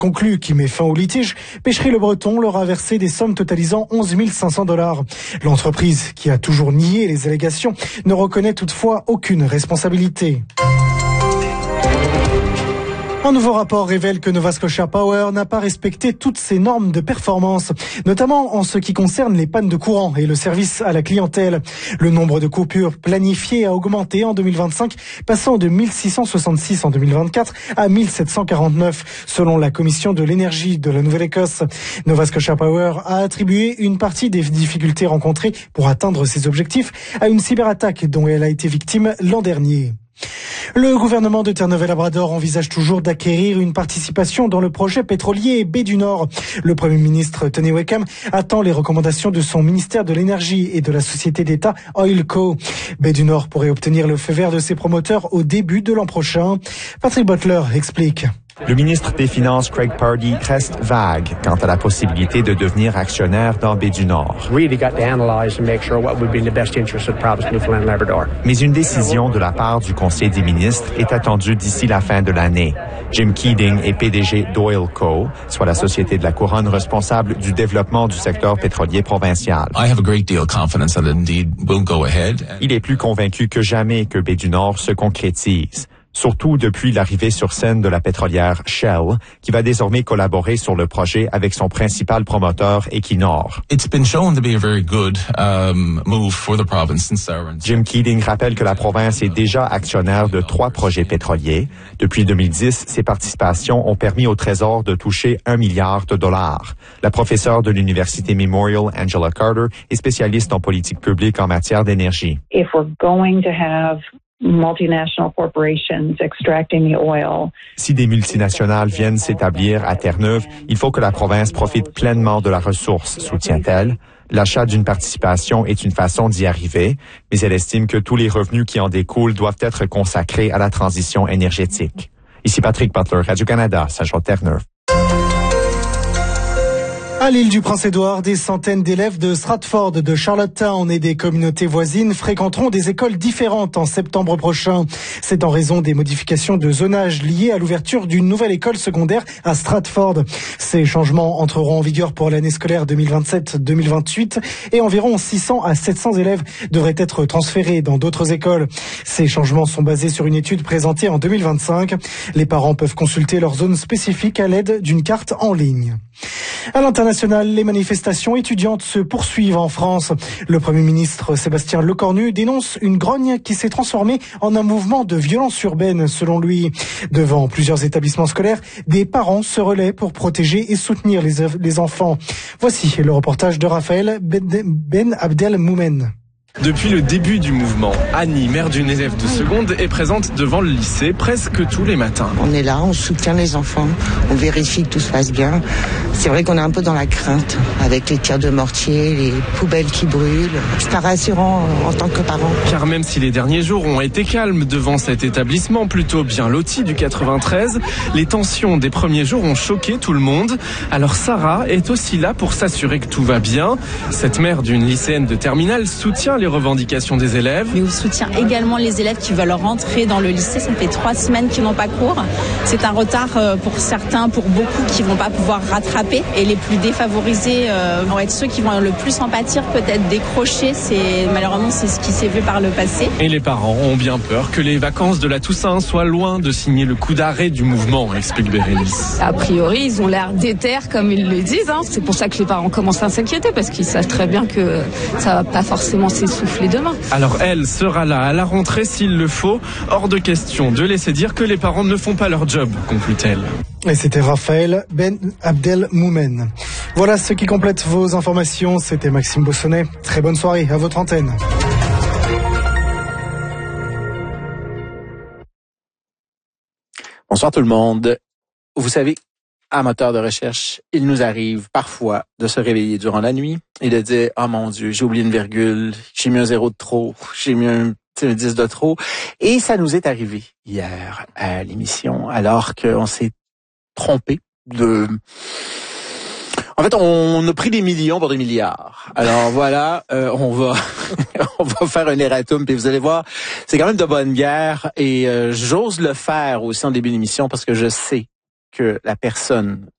conclu qui met fin au litige, Pêcherie Le Breton leur a versé des sommes totalisant 11 500 $. L'entreprise, qui a toujours nié les allégations, ne reconnaît toutefois aucune responsabilité. Un nouveau rapport révèle que Nova Scotia Power n'a pas respecté toutes ses normes de performance, notamment en ce qui concerne les pannes de courant et le service à la clientèle. Le nombre de coupures planifiées a augmenté en 2025, passant de 1666 en 2024 à 1749, selon la Commission de l'énergie de la Nouvelle-Écosse. Nova Scotia Power a attribué une partie des difficultés rencontrées pour atteindre ses objectifs à une cyberattaque dont elle a été victime l'an dernier. Le gouvernement de Terre-Neuve-et-Labrador envisage toujours d'acquérir une participation dans le projet pétrolier Baie du Nord. Le Premier ministre Tony Wickham attend les recommandations de son ministère de l'Énergie et de la société d'État Oilco. Baie du Nord pourrait obtenir le feu vert de ses promoteurs au début de l'an prochain. Patrick Butler explique. Le ministre des Finances, Craig Pardee, reste vague quant à la possibilité de devenir actionnaire dans Baie du Nord. Mais une décision de la part du Conseil des ministres est attendue d'ici la fin de l'année. Jim Keating est PDG d'Oilco, soit la société de la couronne responsable du développement du secteur pétrolier provincial. Il est plus convaincu que jamais que Baie du Nord se concrétise. Surtout depuis l'arrivée sur scène de la pétrolière Shell, qui va désormais collaborer sur le projet avec son principal promoteur Equinor. Jim Keating rappelle que la province est déjà actionnaire de 3 projets pétroliers. Depuis 2010, ses participations ont permis au Trésor de toucher $1 milliard. La professeure de l'Université Memorial, Angela Carter, est spécialiste en politique publique en matière d'énergie. Si des multinationales viennent s'établir à Terre-Neuve, il faut que la province profite pleinement de la ressource, soutient-elle. L'achat d'une participation est une façon d'y arriver, mais elle estime que tous les revenus qui en découlent doivent être consacrés à la transition énergétique. Ici Patrick Butler, Radio-Canada, Saint-Jean-Terre-Neuve. À l'île du Prince-Édouard, des centaines d'élèves de Stratford, de Charlottetown et des communautés voisines fréquenteront des écoles différentes en septembre prochain. C'est en raison des modifications de zonage liées à l'ouverture d'une nouvelle école secondaire à Stratford. Ces changements entreront en vigueur pour l'année scolaire 2027-2028 et environ 600 à 700 élèves devraient être transférés dans d'autres écoles. Ces changements sont basés sur une étude présentée en 2025. Les parents peuvent consulter leur zone spécifique à l'aide d'une carte en ligne. À l'international, les manifestations étudiantes se poursuivent en France. Le Premier ministre Sébastien Lecornu dénonce une grogne qui s'est transformée en un mouvement de violence urbaine, selon lui. Devant plusieurs établissements scolaires, des parents se relaient pour protéger et soutenir les enfants. Voici le reportage de Raphaël Ben Abdelmoumen. Depuis le début du mouvement, Annie, mère d'une élève de seconde, est présente devant le lycée presque tous les matins. On est là, on soutient les enfants, on vérifie que tout se passe bien. C'est vrai qu'on est un peu dans la crainte avec les tirs de mortier, les poubelles qui brûlent. C'est pas rassurant en tant que parent. Car même si les derniers jours ont été calmes devant cet établissement plutôt bien loti du 93, les tensions des premiers jours ont choqué tout le monde. Alors Sarah est aussi là pour s'assurer que tout va bien. Cette mère d'une lycéenne de terminale soutient les revendications des élèves. Mais on soutient également les élèves qui veulent rentrer dans le lycée. Ça fait 3 semaines qu'ils n'ont pas cours. C'est un retard pour certains, pour beaucoup qui vont pas pouvoir rattraper. Et les plus défavorisés vont être ceux qui vont le plus en pâtir, peut-être décrocher. Malheureusement, c'est ce qui s'est vu par le passé. Et les parents ont bien peur que les vacances de la Toussaint soient loin de signer le coup d'arrêt du mouvement, explique Bérénice. A priori, ils ont l'air déter, comme ils le disent. C'est pour ça que les parents commencent à s'inquiéter, parce qu'ils savent très bien que ça va pas forcément s'essouffler demain. Alors elle sera là à la rentrée s'il le faut. Hors de question de laisser dire que les parents ne font pas leur job, conclut-elle. Et c'était Raphaël Ben Abdelmoumen. Voilà ce qui complète vos informations. C'était Maxime Bossonnet. Très bonne soirée à votre antenne. Bonsoir tout le monde. Vous savez, amateurs de recherche, il nous arrive parfois de se réveiller durant la nuit et de dire « Oh mon Dieu, j'ai oublié une virgule, j'ai mis un 0 de trop, j'ai mis un 10 de trop. » Et ça nous est arrivé hier à l'émission, alors qu'on s'est trompé de... En fait, on a pris des millions pour des milliards. Alors voilà, on va faire un erratum, puis vous allez voir, c'est quand même de bonne guerre, et j'ose le faire aussi en début d'émission parce que je sais que la personne